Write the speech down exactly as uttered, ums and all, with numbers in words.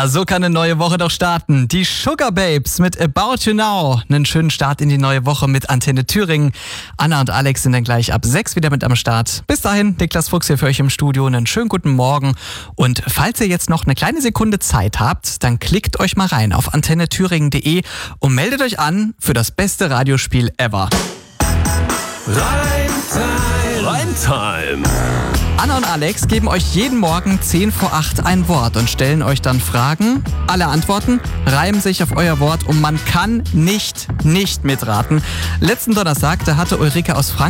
So kann eine neue Woche doch starten. Die Sugar Babes mit About You Now. Einen schönen Start in die neue Woche mit Antenne Thüringen. Anna und Alex sind dann gleich ab sechs wieder mit am Start. Bis dahin, Niklas Fuchs hier für euch im Studio. Einen schönen guten Morgen. Und falls ihr jetzt noch eine kleine Sekunde Zeit habt, dann klickt euch mal rein auf antenne thüringen punkt de und meldet euch an für das beste Radiospiel ever. Reimtime. Reimtime. Anna und Alex geben euch jeden Morgen zehn vor acht ein Wort und stellen euch dann Fragen. Alle Antworten reimen sich auf euer Wort und man kann nicht, nicht mitraten. Letzten Donnerstag, da hatte Ulrike aus Frankfurt